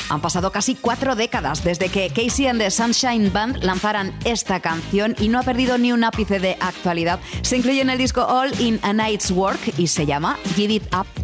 Han pasado casi 4 décadas desde que Casey and the Sunshine Band lanzaran esta canción y no ha perdido ni un ápice de actualidad. Se incluye en el disco All in a Night's Work y se llama Give It Up.